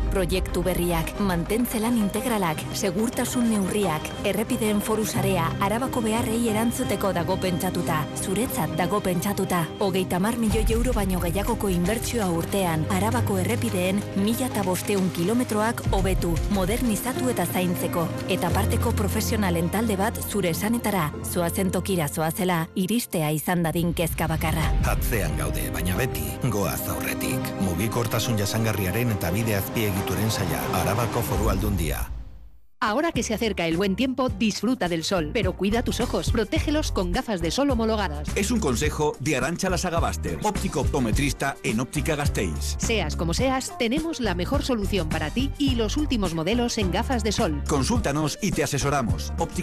Proiektu berriak, mantentzelan integralak, segurtasun neurriak, errepideen foru sarea, Arabako beharrei erantzuteko dago pentsatuta. Zuretzat dago pentsatuta. 30 milioi euro baino gehiagoko inbertsioa urtean, Arabako errepideen 1500 kilometroak hobetu, modernizatu eta zaintzeko. Eta parteko profesionalen talde bat zure esanetara, zoazen tokira zoazela, iristea izan dadin kezka bakarra. Atzean gaude, baina beti, goaz aurretik. Mugikortasun jasangarriaren eta bide azpiegituren saila, Arabako Foru Aldundia. Ahora que se acerca el buen tiempo, disfruta del sol, pero cuida tus ojos, protégelos con gafas de sol homologadas. Es un consejo de Arantxa Lasagabaster, óptico optometrista en Óptica Gasteiz. Seas como seas, tenemos la mejor solución para ti y los últimos modelos en gafas de sol. Consúltanos y te asesoramos.